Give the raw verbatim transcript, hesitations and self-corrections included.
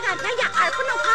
半天压根儿不能跑